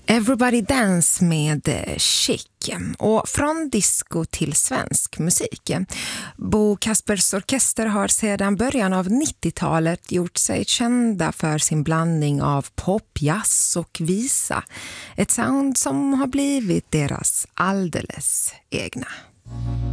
Everybody Dance med Chic, och från disco till svensk musik. Bo Kaspers Orkester har sedan början av 90-talet gjort sig kända för sin blandning av pop, jazz och visa. Ett sound som har blivit deras alldeles egna.